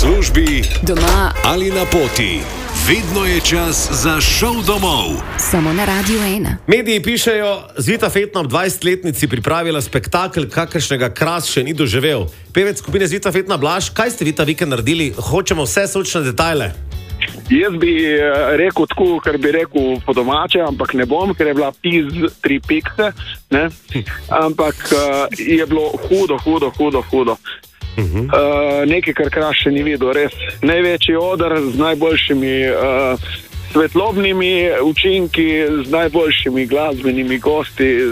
službi, doma ali na poti. Vedno je čas za šov domov. Samo na Radio 1. Mediji pišejo, Zvita Fetna ob 20-letnici pripravila spektakel, kakršnega Kras še ni doživel. Pevec skupine Zvita Fetna Blaž, kaj ste vi ta vikend naredili? Hočemo vse sočne detajle. Jaz bi rekel tako, kar bi rekel po domače, ampak ne bom, ker je bila piz 3 pikce, ne? Ampak je bilo hudo. Nekaj, kar Kras še ni videl, res največji oder z najboljšimi svetlobnimi učinki, z najboljšimi glasbenimi gosti.